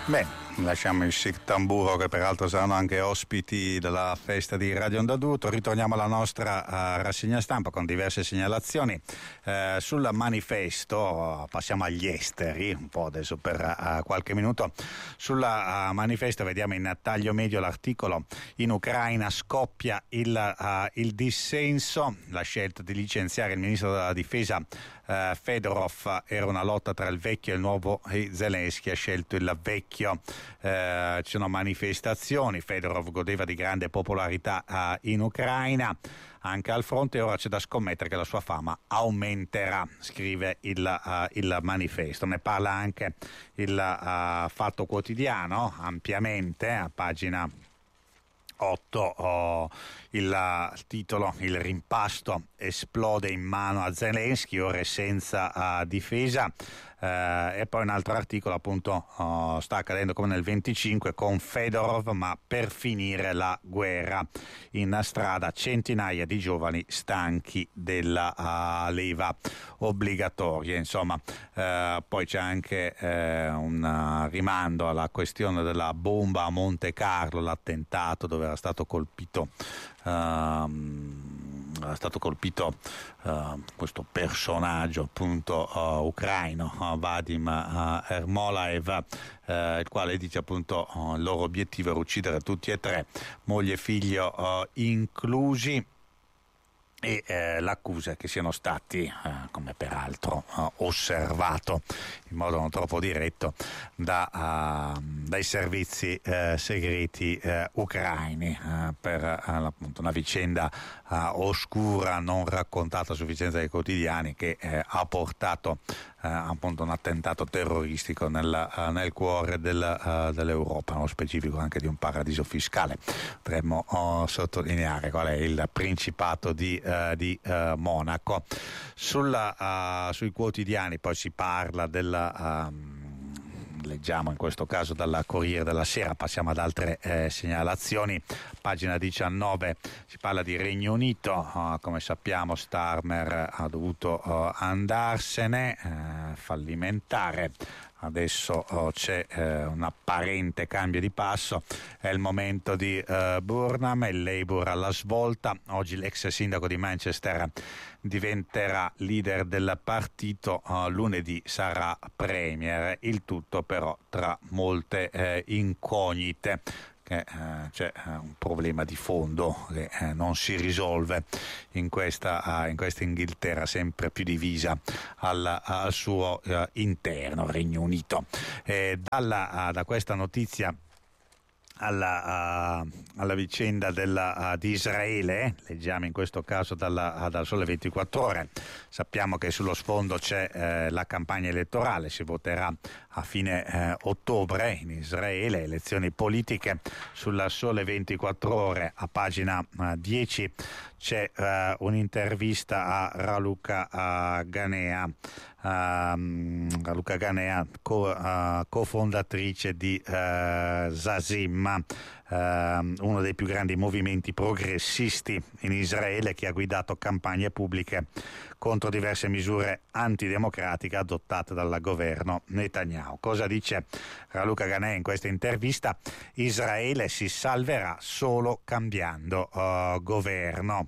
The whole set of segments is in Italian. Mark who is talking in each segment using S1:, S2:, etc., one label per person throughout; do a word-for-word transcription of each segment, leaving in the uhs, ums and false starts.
S1: Bene, lasciamo il Chic Tamburo, che peraltro saranno anche ospiti della festa di Radio Onda d'Urto. Ritorniamo alla nostra uh, rassegna stampa con diverse segnalazioni uh, sul manifesto. Passiamo agli esteri un po' adesso per uh, qualche minuto. Sul uh, manifesto vediamo in taglio medio l'articolo: in Ucraina scoppia il, uh, il dissenso, la scelta di licenziare il ministro della difesa uh, Fedorov era una lotta tra il vecchio e il nuovo, e Zelensky ha scelto il vecchio. Eh, ci sono manifestazioni, Fedorov godeva di grande popolarità eh, in Ucraina, anche al fronte, ora c'è da scommettere che la sua fama aumenterà, scrive il, uh, il manifesto. Ne parla anche il uh, Fatto Quotidiano ampiamente a pagina otto, oh, il, uh, il titolo: il rimpasto esplode in mano a Zelensky, ore senza uh, difesa. Uh, e poi un altro articolo, appunto, uh, sta accadendo come nel venticinque con Fedorov, ma per finire la guerra. In strada centinaia di giovani stanchi della uh, leva obbligatoria. Insomma, uh, poi c'è anche uh, un uh, rimando alla questione della bomba a Monte Carlo, l'attentato dove era stato colpito uh, era stato colpito uh, questo personaggio, appunto, uh, ucraino, uh, Vadim uh, Ermolaev, uh, il quale dice, appunto, uh, il loro obiettivo era uccidere tutti e tre, moglie e figlio uh, inclusi. E eh, l'accusa è che siano stati, eh, come peraltro eh, osservato in modo non troppo diretto da, uh, dai servizi eh, segreti eh, ucraini uh, per uh, appunto una vicenda uh, oscura, non raccontata a sufficienza dai quotidiani, che eh, ha portato uh, appunto un attentato terroristico nel, uh, nel cuore del, uh, dell'Europa, nello specifico anche di un paradiso fiscale. Potremmo uh, sottolineare qual è il Principato di uh, di uh, Monaco. Sulla, uh, sui quotidiani poi si parla della um, leggiamo in questo caso dalla Corriere della Sera, passiamo ad altre eh, segnalazioni. Pagina diciannove si parla di Regno Unito, uh, come sappiamo Starmer ha dovuto uh, andarsene, uh, fallimentare. Adesso oh, c'è eh, un apparente cambio di passo, è il momento di eh, Burnham, il Labour alla svolta. Oggi l'ex sindaco di Manchester diventerà leader del partito, uh, lunedì sarà premier, il tutto però tra molte eh, incognite. Che eh, c'è eh, un problema di fondo che eh, non si risolve in questa, uh, in questa Inghilterra sempre più divisa al, al suo uh, interno, Regno Unito. E dalla, uh, da questa notizia Alla, uh, alla vicenda della, uh, di Israele, leggiamo in questo caso dalla, uh, dal Sole ventiquattro Ore. Sappiamo che sullo sfondo c'è eh, la campagna elettorale, si voterà a fine eh, ottobre in Israele, elezioni politiche. Sulla Sole ventiquattro Ore a pagina uh, dieci c'è uh, un'intervista a Raluca uh, Ganea, uh, Raluca Ganea, co, uh, cofondatrice di uh, Zazim, uh, uno dei più grandi movimenti progressisti in Israele, che ha guidato campagne pubbliche contro diverse misure antidemocratiche adottate dal governo Netanyahu. Cosa dice Raluca Ganea in questa intervista? Israele si salverà solo cambiando uh, governo.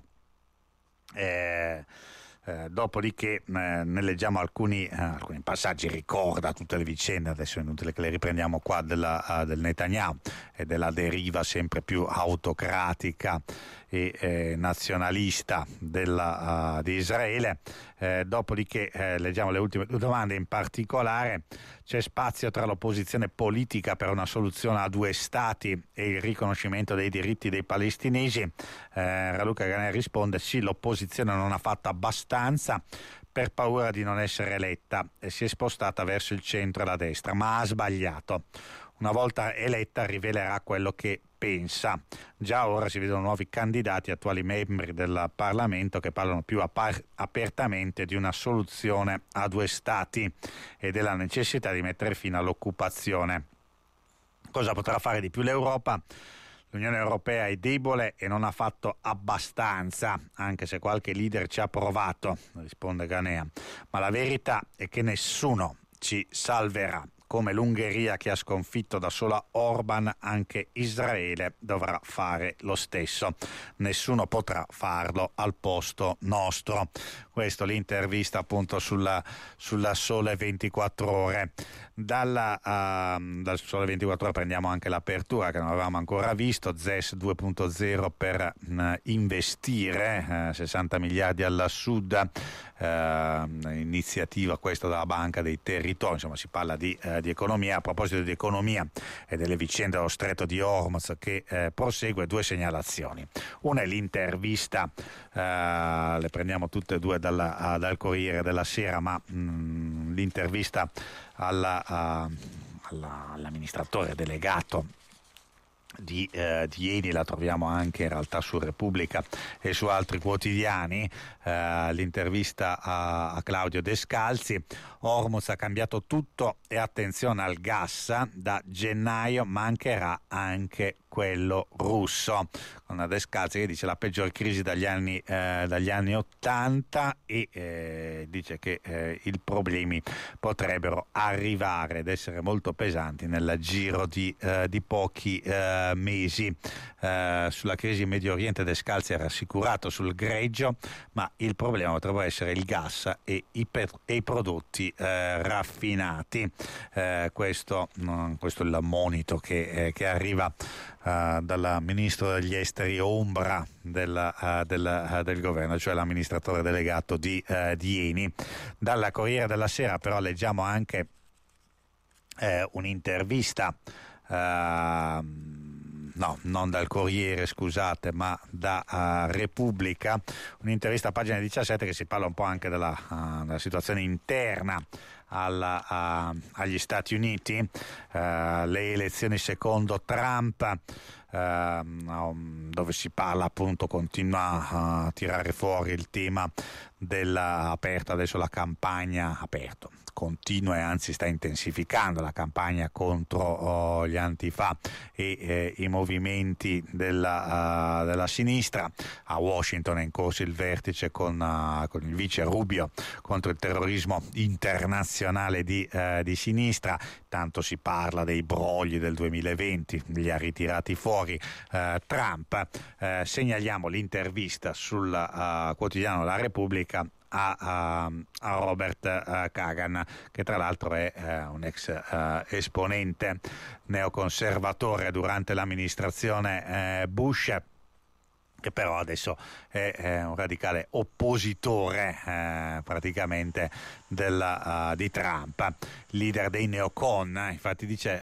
S1: Eh, eh, dopodiché eh, ne leggiamo alcuni, eh, alcuni passaggi, ricorda tutte le vicende, adesso è inutile che le riprendiamo qua, della, uh, del Netanyahu e della deriva sempre più autocratica e eh, nazionalista della, uh, di Israele. Eh, dopodiché eh, leggiamo le ultime due domande, in particolare: c'è spazio tra l'opposizione politica per una soluzione a due stati e il riconoscimento dei diritti dei palestinesi? eh, Raluca Ganea risponde: sì, l'opposizione non ha fatto abbastanza per paura di non essere eletta e si è spostata verso il centro e la destra, ma ha sbagliato. Una volta eletta rivelerà quello che pensa. Già ora si vedono nuovi candidati, attuali membri del Parlamento, che parlano più apar- apertamente di una soluzione a due stati e della necessità di mettere fine all'occupazione. Cosa potrà fare di più l'Europa? L'Unione Europea è debole e non ha fatto abbastanza, anche se qualche leader ci ha provato, risponde Ganea, ma la verità è che nessuno ci salverà. come l'Ungheria che ha sconfitto da sola Orban, anche Israele dovrà fare lo stesso. Nessuno potrà farlo al posto nostro. Questo l'intervista appunto sulla, sulla Sole ventiquattro Ore. Dalla, uh, dal Sole ventiquattro Ore prendiamo anche l'apertura che non avevamo ancora visto. Z E S due punto zero per uh, investire, uh, sessanta miliardi al Sud, uh, iniziativa questa dalla Banca dei Territori. Insomma, si parla di, uh, di economia. A proposito di economia e delle vicende dello Stretto di Hormuz che uh, prosegue, due segnalazioni. Una è l'intervista, uh, le prendiamo tutte e due dalla, uh, dal Corriere della Sera, ma mh, l'intervista alla, uh, alla, all'amministratore delegato Di, eh, di Eni la troviamo anche in realtà su Repubblica e su altri quotidiani. Eh, l'intervista a, a Claudio Descalzi. Hormuz ha cambiato tutto e attenzione al gas, da gennaio mancherà anche quello russo, con Descalzi che dice la peggior crisi dagli anni eh, dagli anni ottanta e eh, dice che eh, i problemi potrebbero arrivare ed essere molto pesanti nel giro di, eh, di pochi eh, mesi. Eh, sulla crisi in Medio Oriente Descalzi è rassicurato sul greggio, ma il problema potrebbe essere il gas e i, per, e i prodotti eh, raffinati. Eh, questo, mm, questo è il monito che, eh, che arriva Uh, dal ministro degli esteri ombra del, uh, del, uh, del governo, cioè l'amministratore delegato di, uh, di Eni. Dalla Corriere della Sera però leggiamo anche uh, un'intervista, uh, no, non dal Corriere, scusate, ma da uh, Repubblica, un'intervista a pagina diciassette che si parla un po' anche della, uh, della situazione interna Alla, a, agli Stati Uniti, uh, le elezioni secondo Trump, uh, dove si parla appunto, continua a tirare fuori il tema della aperta adesso la campagna aperto continua e anzi sta intensificando la campagna contro oh, gli antifa e eh, i movimenti della, uh, della sinistra. A Washington è in corso il vertice con, uh, con il vice Rubio contro il terrorismo internazionale di, uh, di sinistra. Tanto si parla dei brogli del duemilaventi, li ha ritirati fuori uh, Trump. Uh, segnaliamo l'intervista sul uh, quotidiano La Repubblica A, a, a Robert uh, Kagan, che tra l'altro è uh, un ex uh, esponente neoconservatore durante l'amministrazione uh, Bush, che però adesso è, è un radicale oppositore eh, praticamente della, uh, di Trump, leader dei neocon. Infatti dice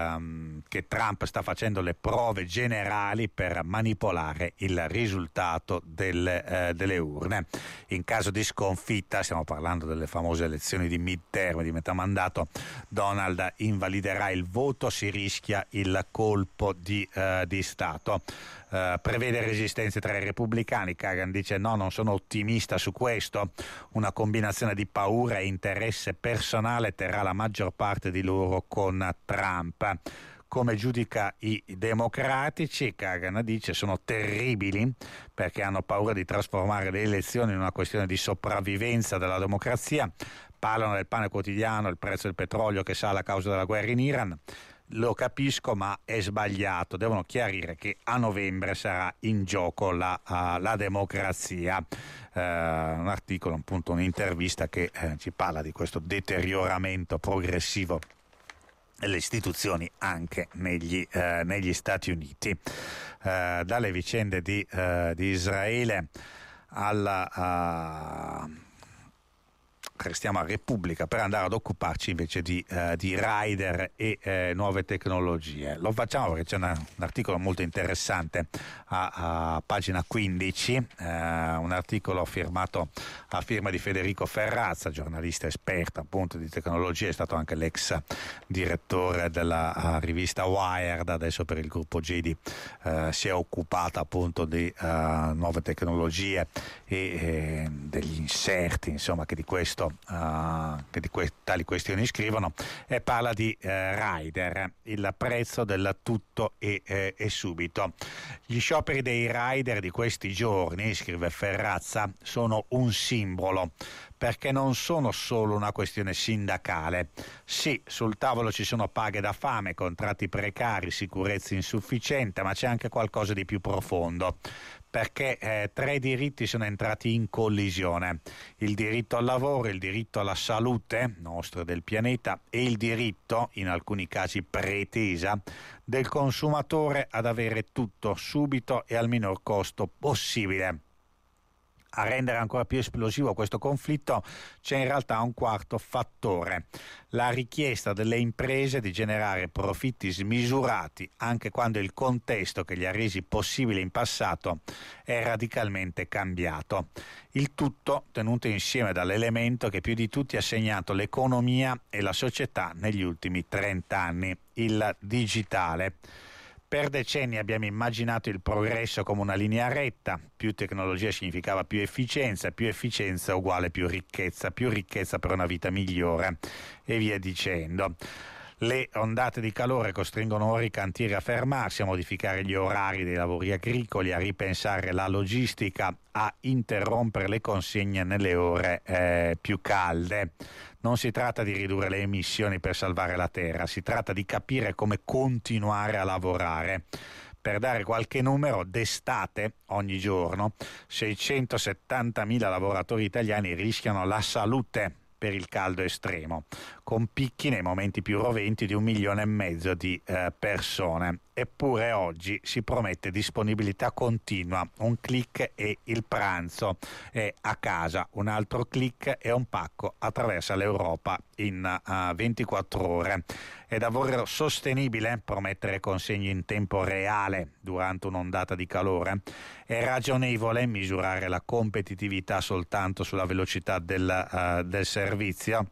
S1: uh, che Trump sta facendo le prove generali per manipolare il risultato delle, uh, delle urne. In caso di sconfitta, stiamo parlando delle famose elezioni di midterm, di metà mandato, Donald invaliderà il voto, si rischia il colpo di, uh, di Stato. Uh, prevede resistenze tra i repubblicani. Kagan dice no, non sono ottimista su questo, una combinazione di paura e interesse personale terrà la maggior parte di loro con Trump. Come giudica i democratici? Kagan dice sono terribili perché hanno paura di trasformare le elezioni in una questione di sopravvivenza della democrazia, parlano del pane quotidiano, il prezzo del petrolio che sale a causa della guerra in Iran. Lo capisco, ma è sbagliato. Devono chiarire che a novembre sarà in gioco la, uh, la democrazia. Uh, un articolo, appunto, un'intervista che uh, ci parla di questo deterioramento progressivo delle istituzioni anche negli, uh, negli Stati Uniti. Uh, dalle vicende di, uh, di Israele alla... Uh, restiamo a Repubblica per andare ad occuparci invece di, uh, di rider e uh, nuove tecnologie. Lo facciamo perché c'è una, un articolo molto interessante a, a pagina quindici, uh, un articolo firmato a firma di Federico Ferrazza, giornalista esperto appunto di tecnologie, è stato anche l'ex direttore della uh, rivista Wired, adesso per il gruppo G D uh, si è occupata appunto di uh, nuove tecnologie e eh, degli inserti, insomma, che di questo Uh, che di que- tali questioni scrivono, e parla di uh, rider, il prezzo del tutto e, eh, e subito. Gli scioperi dei rider di questi giorni, scrive Ferrazza, sono un simbolo. perché non sono solo una questione sindacale. Sì, sul tavolo ci sono paghe da fame, contratti precari, sicurezza insufficiente, ma c'è anche qualcosa di più profondo, perché eh, tre diritti sono entrati in collisione: il diritto al lavoro, il diritto alla salute nostro e del pianeta, e il diritto, in alcuni casi pretesa, del consumatore ad avere tutto subito e al minor costo possibile. A rendere ancora più esplosivo questo conflitto c'è in realtà un quarto fattore: la richiesta delle imprese di generare profitti smisurati anche quando il contesto che li ha resi possibili in passato è radicalmente cambiato. Il tutto tenuto insieme dall'elemento che più di tutti ha segnato l'economia e la società negli ultimi trent'anni: il digitale. Per decenni abbiamo immaginato il progresso come una linea retta: più tecnologia significava più efficienza, più efficienza uguale più ricchezza, più ricchezza per una vita migliore, e via dicendo. Le ondate di calore costringono ora i cantieri a fermarsi, a modificare gli orari dei lavori agricoli, a ripensare la logistica, a interrompere le consegne nelle ore eh, più calde. Non si tratta di ridurre le emissioni per salvare la terra, si tratta di capire come continuare a lavorare. Per dare qualche numero, d'estate ogni giorno seicentosettantamila lavoratori italiani rischiano la salute per il caldo estremo, con picchi nei momenti più roventi di un milione e mezzo di eh, persone. Eppure oggi si promette disponibilità continua: un click e il pranzo è a casa, un altro click e un pacco attraversa l'Europa in uh, ventiquattro ore. È davvero sostenibile promettere consegne in tempo reale durante un'ondata di calore? È ragionevole misurare la competitività soltanto sulla velocità del, uh, del servizio?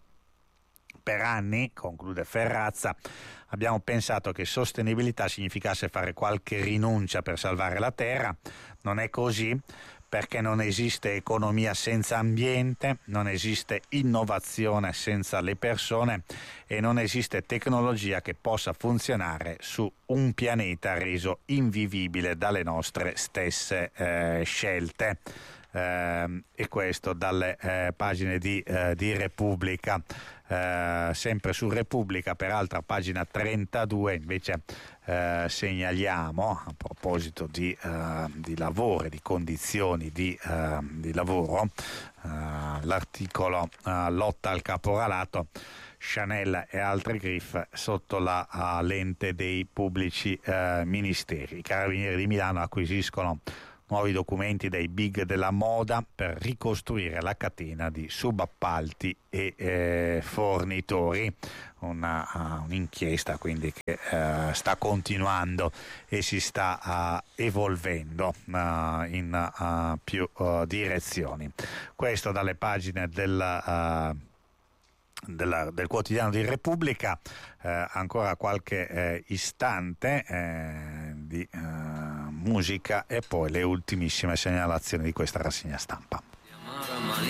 S1: Per anni, conclude Ferrazza, abbiamo pensato che sostenibilità significasse fare qualche rinuncia per salvare la terra. Non è così, perché non esiste economia senza ambiente, non esiste innovazione senza le persone e non esiste tecnologia che possa funzionare su un pianeta reso invivibile dalle nostre stesse eh, scelte. Eh, e questo dalle eh, pagine di, eh, di Repubblica. Eh, sempre su Repubblica, peraltro a pagina trentadue, invece eh, segnaliamo, a proposito di, eh, di lavoro, di condizioni di, eh, di lavoro, eh, l'articolo eh, lotta al caporalato, Chanel e altre griffe sotto la uh, lente dei pubblici uh, ministeri. I carabinieri di Milano acquisiscono nuovi documenti dai big della moda per ricostruire la catena di subappalti e eh, fornitori. Una, uh, un'inchiesta quindi che uh, sta continuando e si sta uh, evolvendo uh, in uh, più uh, direzioni. Questo dalle pagine del uh, Della, del quotidiano di Repubblica. Eh, ancora qualche eh, istante eh, di eh, musica e poi le ultimissime segnalazioni di questa rassegna stampa.